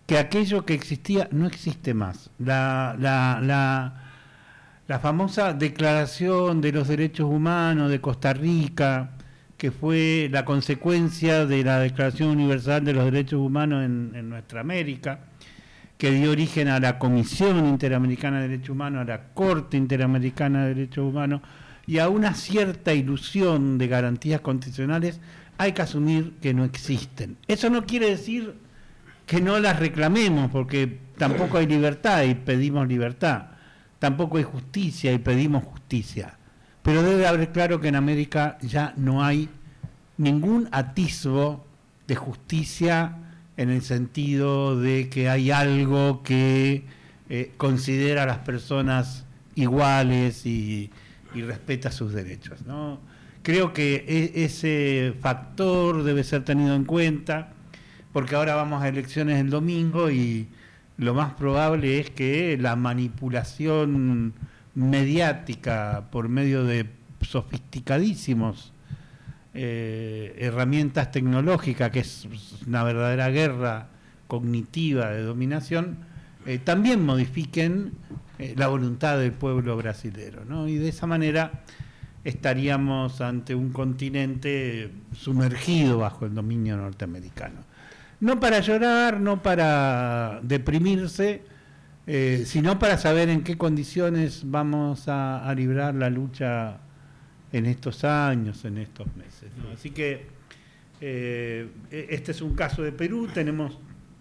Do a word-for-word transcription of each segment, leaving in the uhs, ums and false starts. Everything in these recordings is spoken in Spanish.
que aquello que existía no existe más. La, la, la, la famosa Declaración de los Derechos Humanos de Costa Rica, que fue la consecuencia de la Declaración Universal de los Derechos Humanos en, en nuestra América, que dio origen a la Comisión Interamericana de Derechos Humanos, a la Corte Interamericana de Derechos Humanos, y a una cierta ilusión de garantías constitucionales, hay que asumir que no existen. Eso no quiere decir que no las reclamemos, porque tampoco hay libertad y pedimos libertad, tampoco hay justicia y pedimos justicia, pero debe haber claro que en América ya no hay ningún atisbo de justicia en el sentido de que hay algo que eh, considera a las personas iguales y, y respeta sus derechos, ¿no? Creo que e- ese factor debe ser tenido en cuenta, porque ahora vamos a elecciones el domingo y lo más probable es que la manipulación mediática por medio de sofisticadísimos eh, herramientas tecnológicas, que es una verdadera guerra cognitiva de dominación, eh, también modifiquen eh, la voluntad del pueblo brasilero, ¿no? Y de esa manera estaríamos ante un continente sumergido bajo el dominio norteamericano. No para llorar, no para deprimirse, eh, sino para saber en qué condiciones vamos a, a librar la lucha en estos años, en estos meses, ¿no? Así que eh, este es un caso de Perú, tenemos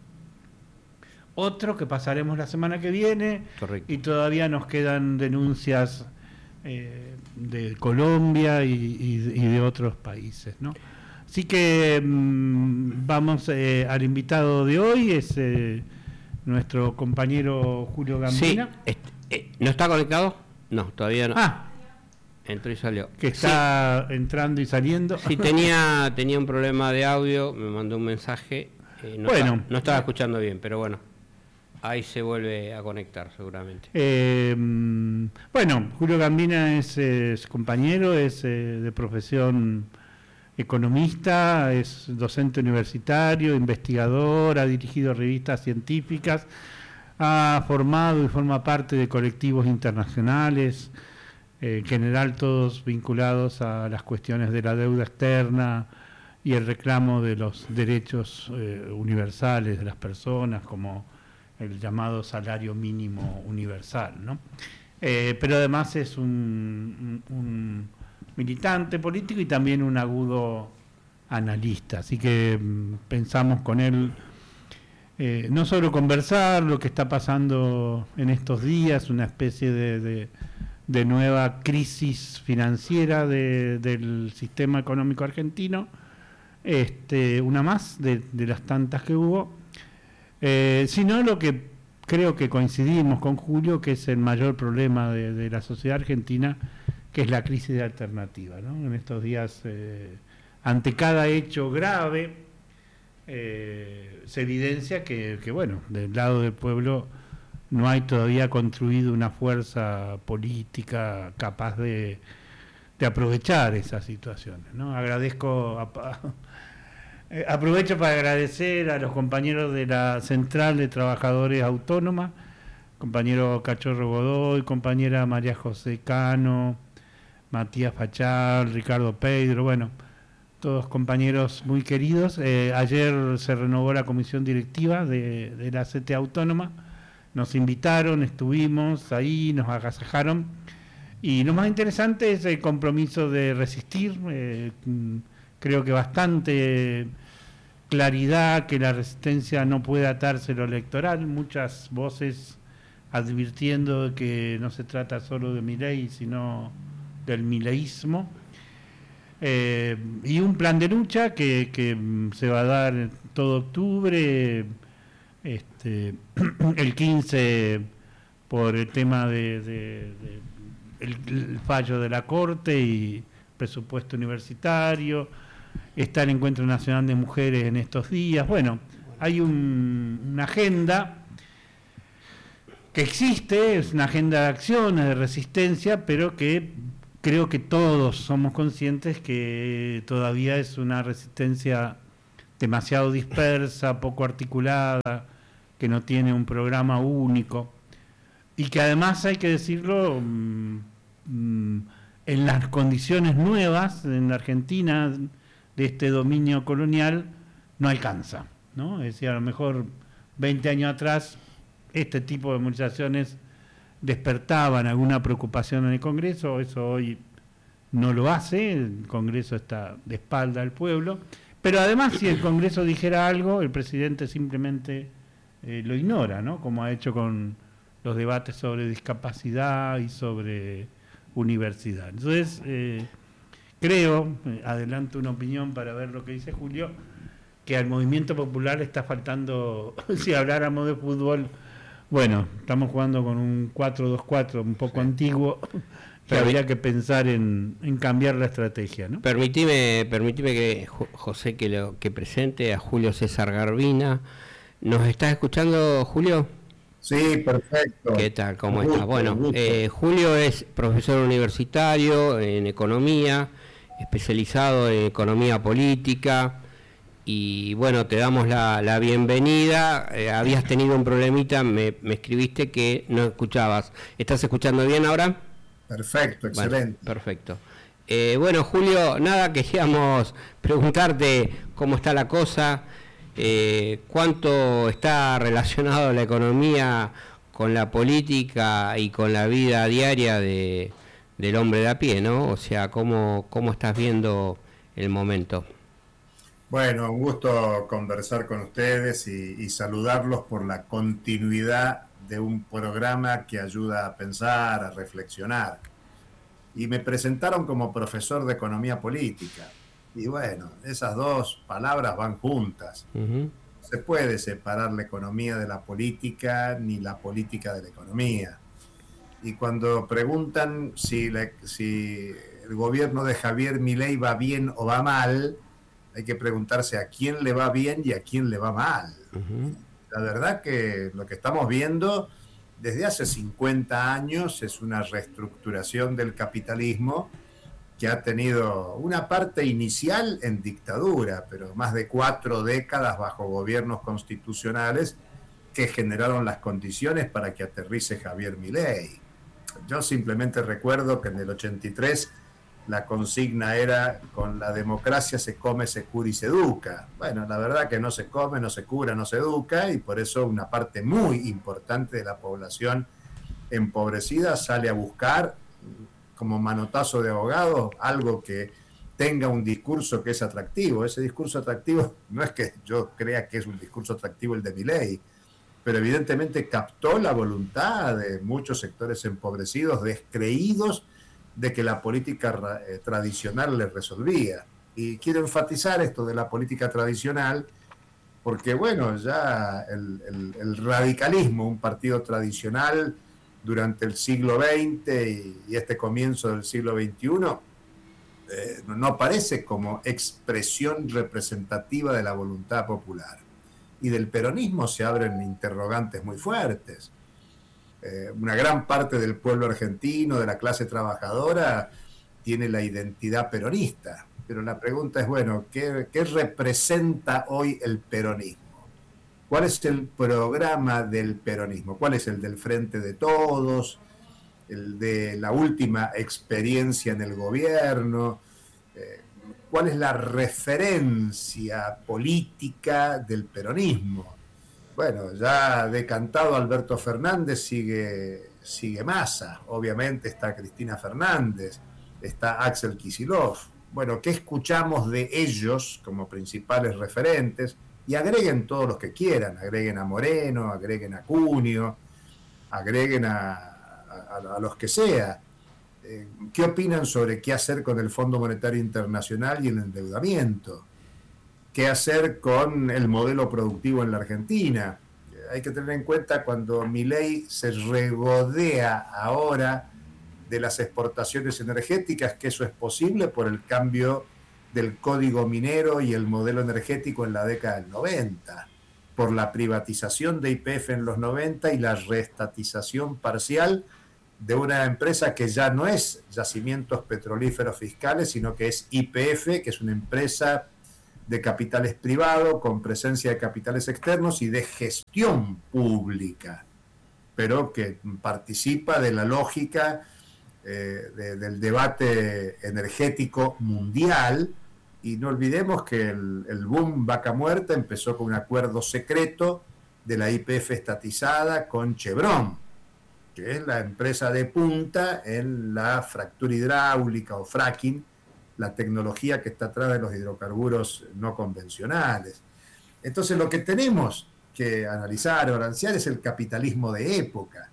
otro que pasaremos la semana que viene. Correcto. Y todavía nos quedan denuncias eh, de Colombia y, y, y de otros países, ¿no? Así que mmm, vamos eh, al invitado de hoy, es eh, nuestro compañero Julio Gambina. Sí, este, eh, ¿no está conectado? No, todavía no. Ah, entró y salió. Que está sí. entrando y saliendo. Sí, tenía, tenía un problema de audio, me mandó un mensaje, eh, no, bueno, está, no estaba escuchando bien, pero bueno, ahí se vuelve a conectar seguramente. Eh, bueno, Julio Gambina es, es compañero, es eh, de profesión economista, es docente universitario, investigador, ha dirigido revistas científicas, ha formado y forma parte de colectivos internacionales, eh, en general todos vinculados a las cuestiones de la deuda externa y el reclamo de los derechos eh, universales de las personas, como el llamado salario mínimo universal, ¿no? Eh, pero además es un, un, un militante político y también un agudo analista, así que mmm, pensamos con él eh, no solo conversar lo que está pasando en estos días, una especie de, de, de nueva crisis financiera de, del sistema económico argentino, este, una más de, de las tantas que hubo, eh, sino lo que creo que coincidimos con Julio, que es el mayor problema de, de la sociedad argentina, que es la crisis de alternativa, ¿no? En estos días, eh, ante cada hecho grave, eh, se evidencia que, que, bueno, del lado del pueblo no hay todavía construido una fuerza política capaz de, de aprovechar esas situaciones, ¿no? Agradezco, a, a, eh, aprovecho para agradecer a los compañeros de la Central de Trabajadores Autónoma, compañero Cachorro Godoy, compañera María José Cano, Matías Fachal, Ricardo Pedro, bueno, todos compañeros muy queridos. Eh, ayer se renovó la comisión directiva de, de la C T Autónoma, nos invitaron, estuvimos ahí, nos agasajaron, y lo más interesante es el compromiso de resistir, eh, creo que bastante claridad, que la resistencia no puede atarse a lo electoral, muchas voces advirtiendo de que no se trata solo de Milei, sino del mileísmo, eh, y un plan de lucha que, que se va a dar todo octubre, este, el quince por el tema de, de, de el, el fallo de la Corte y presupuesto universitario, está el Encuentro Nacional de Mujeres en estos días, bueno, hay un, una agenda que existe, es una agenda de acciones, de resistencia, pero que creo que todos somos conscientes que todavía es una resistencia demasiado dispersa, poco articulada, que no tiene un programa único y que además, hay que decirlo, mmm, mmm, en las condiciones nuevas en la Argentina de este dominio colonial no alcanza, ¿no? Es decir, a lo mejor veinte años atrás este tipo de movilizaciones despertaban alguna preocupación en el Congreso, eso hoy no lo hace, el Congreso está de espalda al pueblo, pero además si el Congreso dijera algo, el presidente simplemente eh, lo ignora, ¿no? Como ha hecho con los debates sobre discapacidad y sobre universidad. Entonces, eh, creo, eh, adelanto una opinión para ver lo que dice Julio, que al movimiento popular le está faltando, si habláramos de fútbol, bueno, estamos jugando con un cuatro dos cuatro un poco sí. antiguo, pero habría que pensar en, en cambiar la estrategia, ¿no? Permitime, permitime que José que lo que presente a Julio César Garbina. ¿Nos estás escuchando, Julio? Sí, perfecto. ¿Qué tal? ¿Cómo estás? Bueno, eh, Julio es profesor universitario en economía, especializado en economía política, y bueno, te damos la, la bienvenida. Eh, habías tenido un problemita, me, me escribiste que no escuchabas. ¿Estás escuchando bien ahora? Perfecto, excelente. Bueno, perfecto. Eh, bueno, Julio, nada, queríamos preguntarte cómo está la cosa. Eh, ¿Cuánto está relacionado la economía con la política y con la vida diaria de, del hombre de a pie, ¿no? O sea, ¿cómo, cómo estás viendo el momento? Bueno, un gusto conversar con ustedes y, y saludarlos por la continuidad de un programa que ayuda a pensar, a reflexionar. Y me presentaron como profesor de economía política. Y bueno, esas dos palabras van juntas. Uh-huh. No se puede separar la economía de la política, ni la política de la economía. Y cuando preguntan si, la, si el gobierno de Javier Milei va bien o va mal, hay que preguntarse a quién le va bien y a quién le va mal. Uh-huh. La verdad que lo que estamos viendo desde hace cincuenta años es una reestructuración del capitalismo que ha tenido una parte inicial en dictadura, pero más de cuatro décadas bajo gobiernos constitucionales que generaron las condiciones para que aterrice Javier Milei. Yo simplemente recuerdo que en el ochenta y tres la consigna era: con la democracia se come, se cura y se educa. Bueno, la verdad que no se come, no se cura, no se educa, y por eso una parte muy importante de la población empobrecida sale a buscar, como manotazo de abogado, algo que tenga un discurso que es atractivo. Ese discurso atractivo no es que yo crea que es un discurso atractivo el de Milei, pero evidentemente captó la voluntad de muchos sectores empobrecidos, descreídos de que la política eh, tradicional les resolvía. Y quiero enfatizar esto de la política tradicional porque, bueno, ya el, el, el radicalismo, un partido tradicional durante el siglo veinte y, y este comienzo del siglo veintiuno, eh, no aparece como expresión representativa de la voluntad popular. Y del peronismo se abren interrogantes muy fuertes. Eh, una gran parte del pueblo argentino, de la clase trabajadora, tiene la identidad peronista. Pero la pregunta es, bueno, ¿qué, qué representa hoy el peronismo? ¿Cuál es el programa del peronismo? ¿Cuál es el del Frente de Todos? ¿El de la última experiencia en el gobierno? Eh, ¿Cuál es la referencia política del peronismo? Bueno, ya decantado Alberto Fernández, sigue, sigue Massa. Obviamente está Cristina Fernández, está Axel Kicillof. Bueno, ¿qué escuchamos de ellos como principales referentes? Y agreguen todos los que quieran, agreguen a Moreno, agreguen a Cunio, agreguen a, a, a los que sea. Eh, ¿Qué opinan sobre qué hacer con el Fondo Monetario Internacional y el endeudamiento? ¿Qué hacer con el modelo productivo en la Argentina? Eh, hay que tener en cuenta cuando Milei se regodea ahora de las exportaciones energéticas, que eso es posible por el cambio del código minero y el modelo energético en la década del noventa, por la privatización de Y P F en los noventa y la reestatización parcial de una empresa que ya no es Yacimientos Petrolíferos Fiscales, sino que es Y P F, que es una empresa de capitales privados, con presencia de capitales externos y de gestión pública, pero que participa de la lógica eh, de, del debate energético mundial. Y no olvidemos que el, el boom Vaca Muerta empezó con un acuerdo secreto de la Y P F estatizada con Chevron, que es la empresa de punta en la fractura hidráulica o fracking, la tecnología que está atrás de los hidrocarburos no convencionales. Entonces lo que tenemos que analizar o balancear es el capitalismo de época.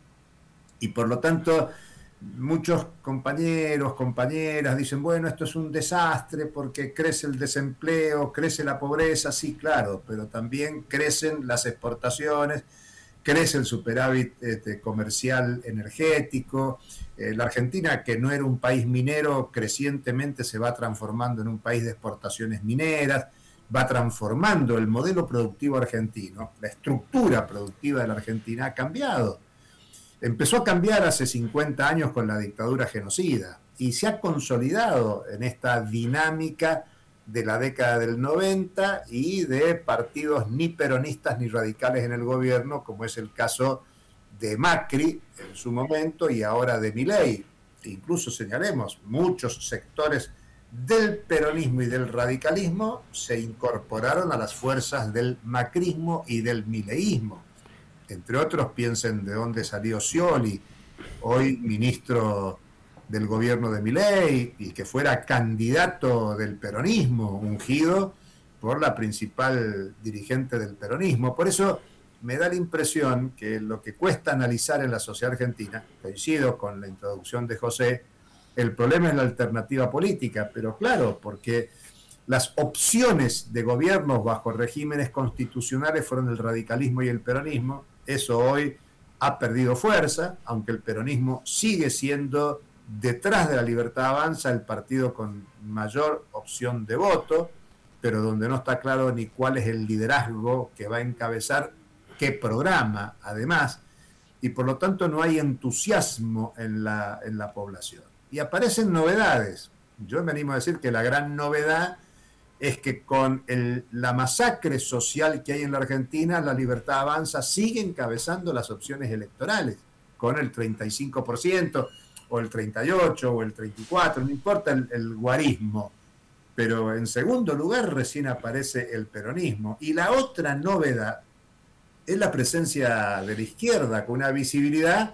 Y por lo tanto, muchos compañeros, compañeras dicen, bueno, esto es un desastre porque crece el desempleo, crece la pobreza, sí, claro, pero también crecen las exportaciones, crece el superávit este, comercial energético. Eh, la Argentina, que no era un país minero, crecientemente se va transformando en un país de exportaciones mineras, va transformando el modelo productivo argentino, la estructura productiva de la Argentina ha cambiado. Empezó a cambiar hace cincuenta años con la dictadura genocida y se ha consolidado en esta dinámica de la década del noventa y de partidos ni peronistas ni radicales en el gobierno, como es el caso de Macri en su momento y ahora de Milei. Incluso señalemos, muchos sectores del peronismo y del radicalismo se incorporaron a las fuerzas del macrismo y del mileísmo. Entre otros, piensen de dónde salió Scioli, hoy ministro del gobierno de Milei, y que fuera candidato del peronismo, ungido por la principal dirigente del peronismo. Por eso me da la impresión que lo que cuesta analizar en la sociedad argentina, coincido con la introducción de José, el problema es la alternativa política, pero claro, porque las opciones de gobiernos bajo regímenes constitucionales fueron el radicalismo y el peronismo. Eso hoy ha perdido fuerza, aunque el peronismo sigue siendo, detrás de La Libertad Avanza, el partido con mayor opción de voto, pero donde no está claro ni cuál es el liderazgo que va a encabezar qué programa, además, y por lo tanto no hay entusiasmo en la, en la población. Y aparecen novedades. Yo me animo a decir que la gran novedad es que con el, la masacre social que hay en la Argentina, La Libertad Avanza sigue encabezando las opciones electorales, con el treinta y cinco por ciento, o el treinta y ocho por ciento, o el treinta y cuatro por ciento, no importa el, el guarismo. Pero en segundo lugar recién aparece el peronismo. Y la otra novedad es la presencia de la izquierda, con una visibilidad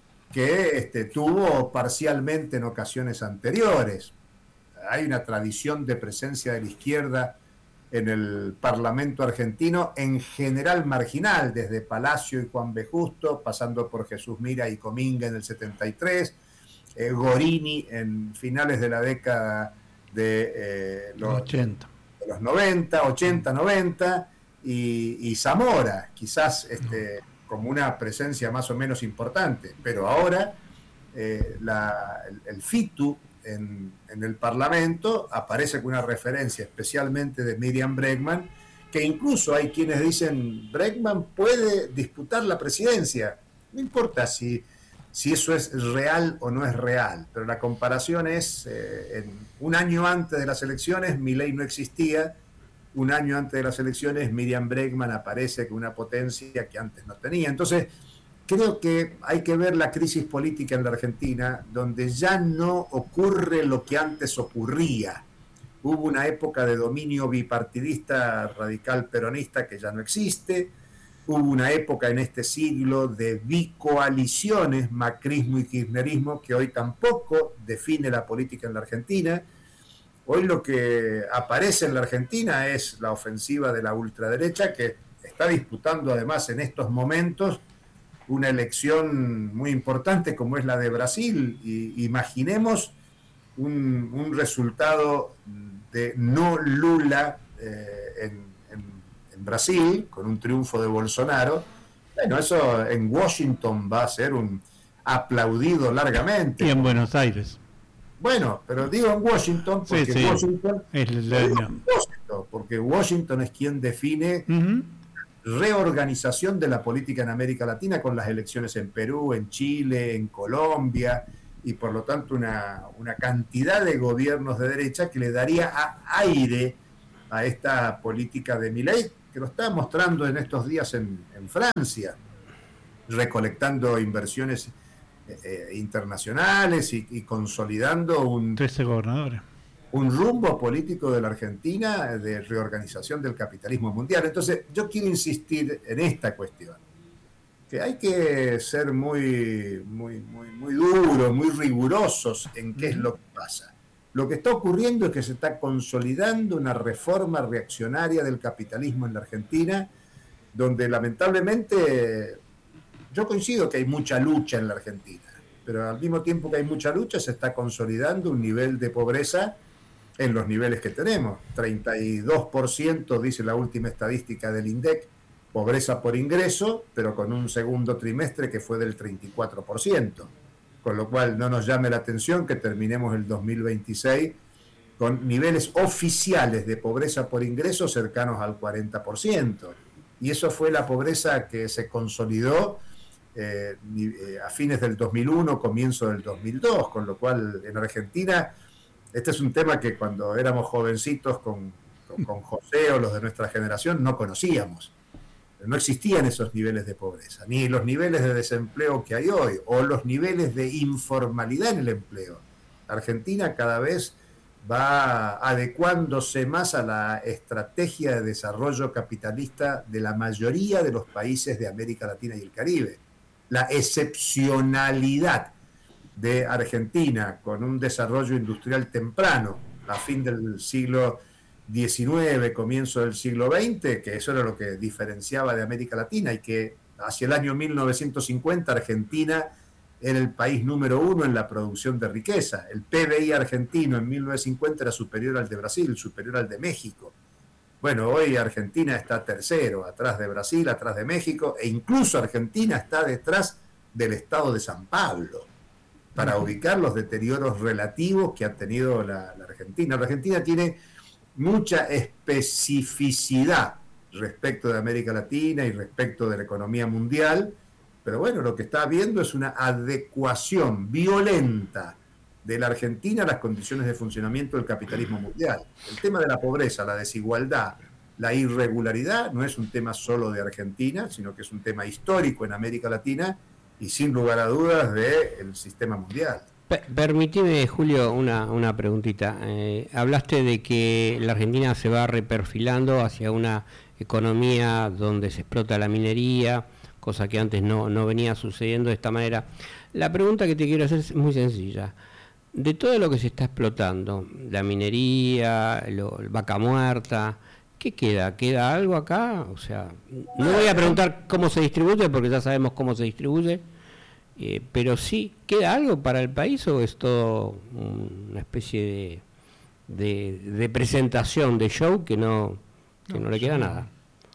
que este, tuvo parcialmente en ocasiones anteriores. Hay una tradición de presencia de la izquierda en el Parlamento argentino, en general marginal, desde Palacio y Juan B. Justo, pasando por Jesús Mira y Cominga en el setenta y tres, eh, Gorini en finales de la década de, eh, los, ochenta. de los noventa, ochenta, noventa, y, y Zamora, quizás este, no. como una presencia más o menos importante, pero ahora eh, la, el, el FITU en, en el Parlamento aparece con una referencia especialmente de Miriam Bregman, que incluso hay quienes dicen Bregman puede disputar la presidencia, no importa si, si eso es real o no es real, pero la comparación es eh, en un año antes de las elecciones Milei no existía, un año antes de las elecciones Miriam Bregman aparece con una potencia que antes no tenía. Entonces creo que hay que ver la crisis política en la Argentina, donde ya no ocurre lo que antes ocurría. Hubo una época de dominio bipartidista radical peronista que ya no existe. Hubo una época en este siglo de bicoaliciones, macrismo y kirchnerismo, que hoy tampoco define la política en la Argentina. Hoy lo que aparece en la Argentina es la ofensiva de la ultraderecha, que está disputando además en estos momentos una elección muy importante como es la de Brasil. Y imaginemos un, un resultado de no Lula eh, en, en, en Brasil, con un triunfo de Bolsonaro. Bueno, eso en Washington va a ser un aplaudido largamente. Y en Buenos Aires. Bueno, pero digo en Washington porque sí, sí. Washington es el Washington, porque Washington es quien define uh-huh. reorganización de la política en América Latina con las elecciones en Perú, en Chile, en Colombia, y por lo tanto una, una cantidad de gobiernos de derecha que le daría a aire a esta política de Milei, que lo está mostrando en estos días en, en Francia, recolectando inversiones eh, internacionales y, y consolidando un, trece gobernadores. un rumbo político de la Argentina de reorganización del capitalismo mundial. Entonces, yo quiero insistir en esta cuestión, que hay que ser muy, muy, muy, muy duros, muy rigurosos en qué es lo que pasa. Lo que está ocurriendo es que se está consolidando una reforma reaccionaria del capitalismo en la Argentina, donde lamentablemente yo coincido que hay mucha lucha en la Argentina, pero al mismo tiempo que hay mucha lucha se está consolidando un nivel de pobreza en los niveles que tenemos. treinta y dos por ciento dice la última estadística del INDEC, pobreza por ingreso, pero con un segundo trimestre que fue del treinta y cuatro por ciento. Con lo cual no nos llame la atención que terminemos el dos mil veintiséis con niveles oficiales de pobreza por ingreso cercanos al cuarenta por ciento. Y eso fue la pobreza que se consolidó eh, a fines del dos mil uno, comienzo del dos mil dos, con lo cual en Argentina, este es un tema que cuando éramos jovencitos con, con, con José o los de nuestra generación no conocíamos. No existían esos niveles de pobreza, ni los niveles de desempleo que hay hoy, o los niveles de informalidad en el empleo. Argentina cada vez va adecuándose más a la estrategia de desarrollo capitalista de la mayoría de los países de América Latina y el Caribe. La excepcionalidad de Argentina con un desarrollo industrial temprano, a fin del siglo diecinueve, comienzo del siglo veinte, que eso era lo que diferenciaba de América Latina, y que hacia el año mil novecientos cincuenta Argentina era el país número uno en la producción de riqueza. El P B I argentino en mil novecientos cincuenta era superior al de Brasil, superior al de México. Bueno, hoy Argentina está tercero, atrás de Brasil, atrás de México, e incluso Argentina está detrás del estado de San Pablo, para ubicar los deterioros relativos que ha tenido la, la Argentina. La Argentina tiene mucha especificidad respecto de América Latina y respecto de la economía mundial, pero bueno, lo que está habiendo es una adecuación violenta de la Argentina a las condiciones de funcionamiento del capitalismo mundial. El tema de la pobreza, la desigualdad, la irregularidad no es un tema solo de Argentina, sino que es un tema histórico en América Latina y sin lugar a dudas del sistema mundial. Permíteme, Julio, una, una preguntita. Eh, hablaste de que la Argentina se va reperfilando hacia una economía donde se explota la minería, cosa que antes no, no venía sucediendo de esta manera. La pregunta que te quiero hacer es muy sencilla. De todo lo que se está explotando, la minería, lo, vaca muerta, ¿qué queda? ¿Queda algo acá? O sea, no voy a preguntar cómo se distribuye, porque ya sabemos cómo se distribuye. Eh, pero sí, ¿queda algo para el país o es todo una especie de, de, de presentación, de show que no, que no, no le queda nada?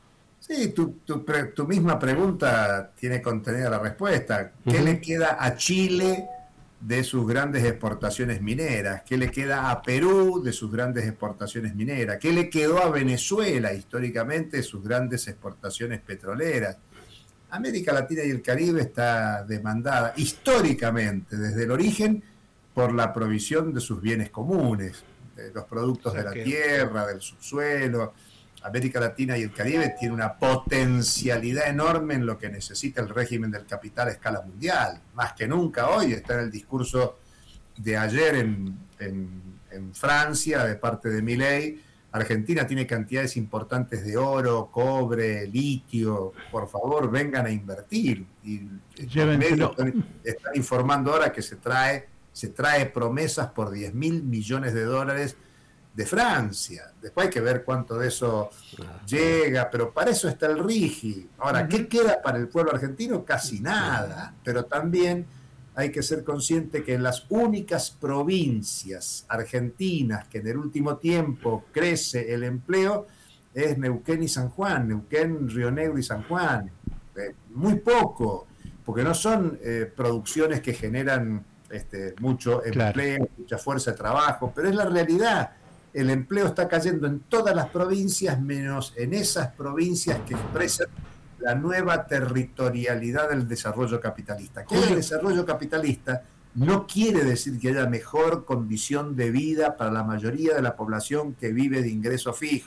Sí, tu, tu, tu misma pregunta tiene contenida la respuesta. ¿Qué uh-huh. le queda a Chile de sus grandes exportaciones mineras? ¿Qué le queda a Perú de sus grandes exportaciones mineras? ¿Qué le quedó a Venezuela históricamente de sus grandes exportaciones petroleras? América Latina y el Caribe está demandada históricamente, desde el origen, por la provisión de sus bienes comunes, de los productos o sea de la que... tierra, del subsuelo. América Latina y el Caribe tiene una potencialidad enorme en lo que necesita el régimen del capital a escala mundial. Más que nunca hoy está en el discurso de ayer en, en, en Francia, de parte de Milei. Argentina tiene cantidades importantes de oro, cobre, litio. Por favor, vengan a invertir. Y están, están informando ahora que se trae, se trae promesas por diez mil millones de dólares de Francia. Después hay que ver cuánto de eso llega, pero para eso está el RIGI. Ahora, ¿qué queda para el pueblo argentino? Casi nada. Pero también hay que ser consciente que en las únicas provincias argentinas que en el último tiempo crece el empleo es Neuquén y San Juan, Neuquén, Río Negro y San Juan. Eh, muy poco, porque no son eh, producciones que generan este, mucho empleo, claro, mucha fuerza de trabajo, pero es la realidad. El empleo está cayendo en todas las provincias, menos en esas provincias que expresan la nueva territorialidad del desarrollo capitalista. Que el desarrollo capitalista no quiere decir que haya mejor condición de vida para la mayoría de la población que vive de ingreso fijo,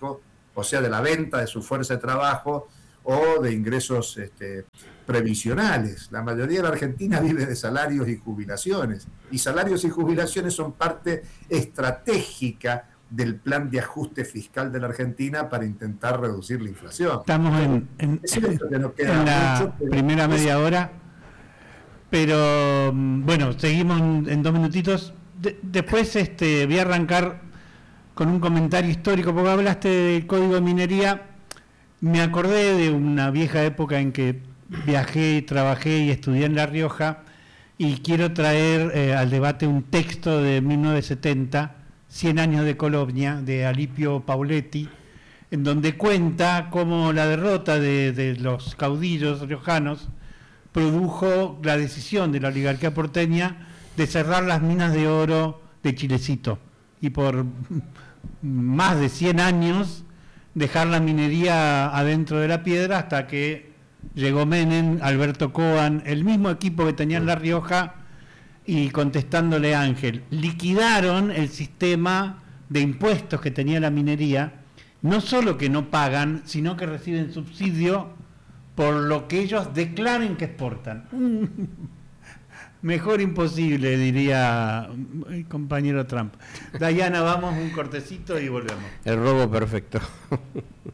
o sea, de la venta de su fuerza de trabajo o de ingresos este, previsionales. La mayoría de la Argentina vive de salarios y jubilaciones, y salarios y jubilaciones son parte estratégica del plan de ajuste fiscal de la Argentina para intentar reducir la inflación. Estamos en, en, es cierto que no queda en la mucho, pero primera es... media hora, pero bueno, seguimos en, en dos minutitos. De, después este, voy a arrancar con un comentario histórico, porque hablaste del Código de Minería. Me acordé de una vieja época en que viajé, trabajé y estudié en La Rioja, y quiero traer eh, al debate un texto de mil novecientos setenta, cien años de Colonia, de Alipio Pauletti, en donde cuenta cómo la derrota de, de los caudillos riojanos produjo la decisión de la oligarquía porteña de cerrar las minas de oro de Chilecito, y por más de cien años dejar la minería adentro de la piedra, hasta que llegó Menem, Alberto Coan, el mismo equipo que tenía en La Rioja, y contestándole a Ángel, liquidaron el sistema de impuestos que tenía la minería. No solo que no pagan, sino que reciben subsidio por lo que ellos declaren que exportan. Mejor imposible, diría el compañero Trump. Dayana, vamos un cortecito y volvemos. El robo perfecto.